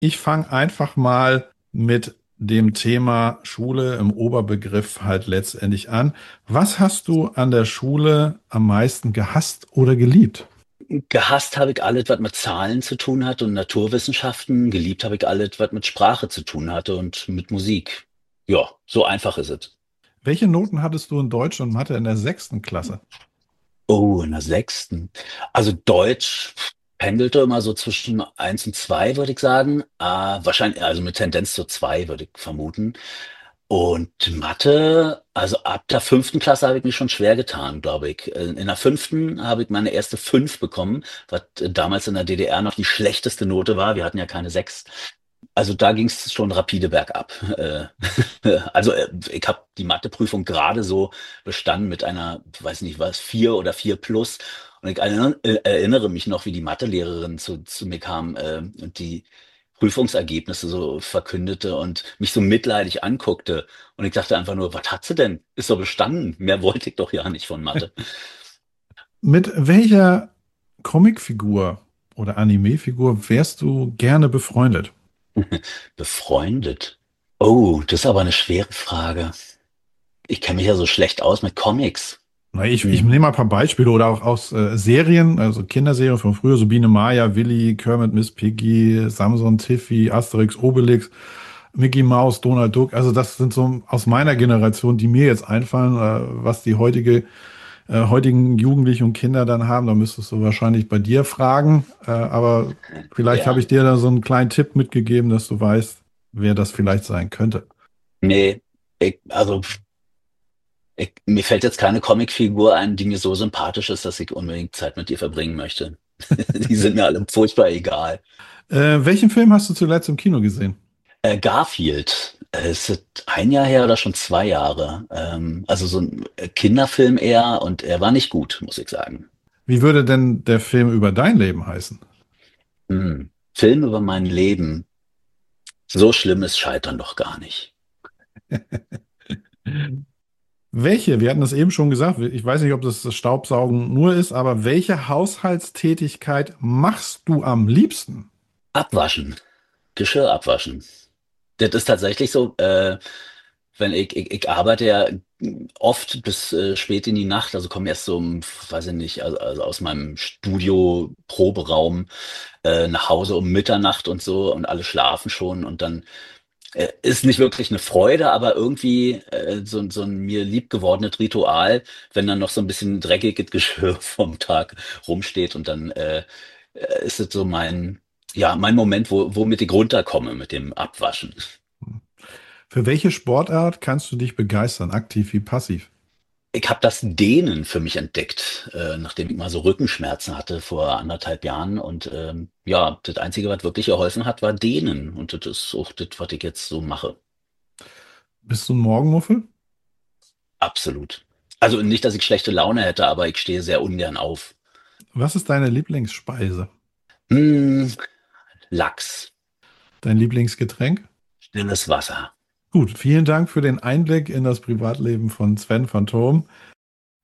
Ich fange einfach mal mit dem Thema Schule im Oberbegriff halt letztendlich an. Was hast du an der Schule am meisten gehasst oder geliebt? Gehasst habe ich alles, was mit Zahlen zu tun hatte und Naturwissenschaften. Geliebt habe ich alles, was mit Sprache zu tun hatte und mit Musik. Ja, so einfach ist es. Welche Noten hattest du in Deutsch und Mathe in der sechsten Klasse? Oh, in der sechsten. Also Deutsch pendelte immer so zwischen eins und 2, würde ich sagen. Wahrscheinlich, also mit Tendenz zu 2, würde ich vermuten. Und Mathe, also ab der fünften Klasse habe ich mich schon schwer getan, glaube ich. In der fünften habe ich meine erste 5 bekommen, was damals in der DDR noch die schlechteste Note war. Wir hatten ja keine 6. Also da ging es schon rapide bergab. Also ich habe die Matheprüfung gerade so bestanden mit einer, weiß nicht was, 4 oder 4 plus. Und ich erinnere mich noch, wie die Mathelehrerin zu mir kam und die Prüfungsergebnisse so verkündete und mich so mitleidig anguckte. Und ich dachte einfach nur, was hat sie denn? Ist doch bestanden. Mehr wollte ich doch ja nicht von Mathe. Mit welcher Comicfigur oder Anime-Figur wärst du gerne befreundet? Befreundet. Oh, das ist aber eine schwere Frage. Ich kenne mich ja so schlecht aus mit Comics. Na, ich Hm. nehme mal ein paar Beispiele oder auch aus Serien, also Kinderserien von früher, so Biene Maya, Willi, Kermit, Miss Piggy, Samson, Tiffy, Asterix, Obelix, Mickey Mouse, Donald Duck. Also das sind so aus meiner Generation, die mir jetzt einfallen, was die heutigen Jugendlichen und Kinder dann haben. Da müsstest du wahrscheinlich bei dir fragen. Aber vielleicht habe Ja. ich dir da so einen kleinen Tipp mitgegeben, dass du weißt, wer das vielleicht sein könnte. Nee, mir fällt jetzt keine Comicfigur ein, die mir so sympathisch ist, dass ich unbedingt Zeit mit ihr verbringen möchte. Die sind mir alle furchtbar egal. Welchen Film hast du zuletzt im Kino gesehen? Garfield, ist es ein Jahr her oder schon 2 Jahre? Also so ein Kinderfilm eher und er war nicht gut, muss ich sagen. Wie würde denn der Film über dein Leben heißen? Film über mein Leben. So schlimm ist Scheitern doch gar nicht. Welche, wir hatten das eben schon gesagt, ich weiß nicht, ob das Staubsaugen nur ist, aber welche Haushaltstätigkeit machst du am liebsten? Abwaschen, Geschirr abwaschen. Das ist tatsächlich so, wenn ich arbeite ja oft bis spät in die Nacht, also komme erst so weiß ich nicht, also aus meinem Studio, Proberaum nach Hause um Mitternacht und so und alle schlafen schon und dann ist nicht wirklich eine Freude, aber irgendwie so ein mir lieb gewordenes Ritual, wenn dann noch so ein bisschen dreckiges Geschirr vom Tag rumsteht und dann ist es so mein Moment, womit ich runterkomme mit dem Abwaschen. Für welche Sportart kannst du dich begeistern, aktiv wie passiv? Ich habe das Dehnen für mich entdeckt, nachdem ich mal so Rückenschmerzen hatte vor 1,5 Jahren. Und ja, das Einzige, was wirklich geholfen hat, war Dehnen. Und das ist auch das, was ich jetzt so mache. Bist du ein Morgenmuffel? Absolut. Also nicht, dass ich schlechte Laune hätte, aber ich stehe sehr ungern auf. Was ist deine Lieblingsspeise? Hm, Lachs, Dein Lieblingsgetränk? stilles Wasser. Gut, vielen Dank für den Einblick in das Privatleben von Sven Phantom.